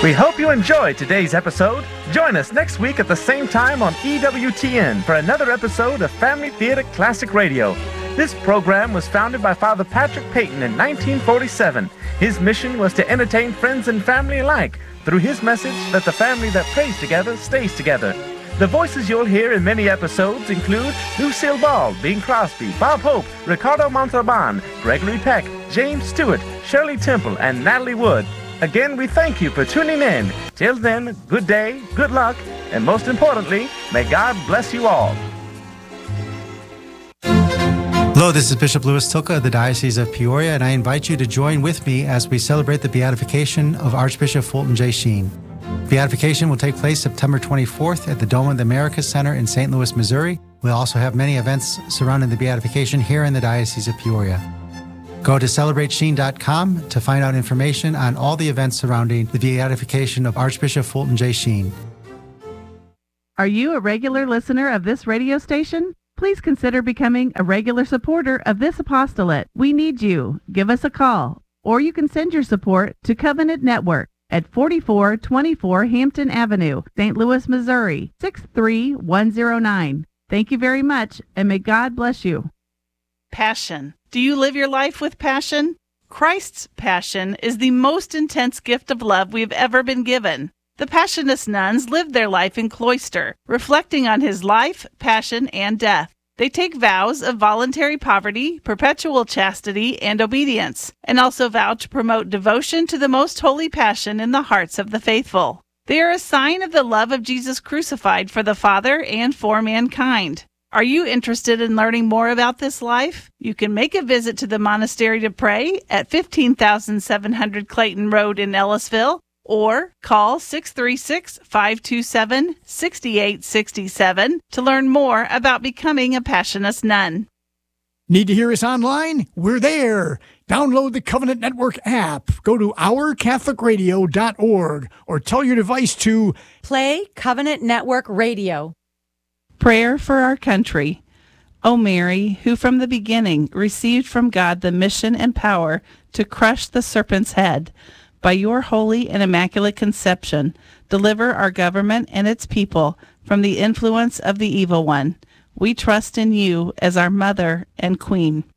We hope you enjoyed today's episode. Join us next week at the same time on EWTN for another episode of Family Theater Classic Radio. This program was founded by Father Patrick Peyton in 1947. His mission was to entertain friends and family alike through his message that the family that prays together stays together. The voices you'll hear in many episodes include Lucille Ball, Bing Crosby, Bob Hope, Ricardo Montalban, Gregory Peck, James Stewart, Shirley Temple, and Natalie Wood. Again, we thank you for tuning in. Till then, good day, good luck, and most importantly, may God bless you all. Hello, this is Bishop Louis Tilka of the Diocese of Peoria, and I invite you to join with me as we celebrate the beatification of Archbishop Fulton J. Sheen. Beatification will take place September 24th at the Dome of the Americas Center in St. Louis, Missouri. We'll also have many events surrounding the beatification here in the Diocese of Peoria. Go to celebratesheen.com to find out information on all the events surrounding the beatification of Archbishop Fulton J. Sheen. Are you a regular listener of this radio station? Please consider becoming a regular supporter of this apostolate. We need you. Give us a call, or you can send your support to Covenant Network at 4424 Hampton Avenue, St. Louis, Missouri, 63109. Thank you very much, and may God bless you. Passion. Do you live your life with passion? Christ's passion is the most intense gift of love we've ever been given. The Passionist nuns lived their life in cloister, reflecting on his life, passion, and death. They take vows of voluntary poverty, perpetual chastity, and obedience, and also vow to promote devotion to the most holy passion in the hearts of the faithful. They are a sign of the love of Jesus crucified for the Father and for mankind. Are you interested in learning more about this life? You can make a visit to the Monastery to Pray at 15,700 Clayton Road in Ellisville, or call 636-527-6867 to learn more about becoming a Passionist nun. Need to hear us online? We're there. Download the Covenant Network app. Go to ourcatholicradio.org or tell your device to play Covenant Network Radio. Prayer for our country. O Mary, who from the beginning received from God the mission and power to crush the serpent's head, by your holy and immaculate conception, deliver our government and its people from the influence of the evil one. We trust in you as our Mother and Queen.